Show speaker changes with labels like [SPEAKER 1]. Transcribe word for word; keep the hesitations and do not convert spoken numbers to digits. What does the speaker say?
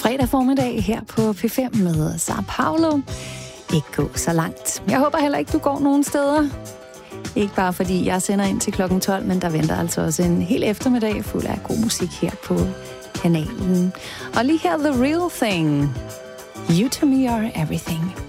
[SPEAKER 1] fredag formiddag her på P fem med Sao Paulo. Ikke gå så langt. Jeg håber heller ikke, du går nogen steder. Ikke bare fordi jeg sender ind til klokken tolv, men der venter altså også en hel eftermiddag fuld af god musik her på kanalen. Og lige her The Real Thing. You to me are everything.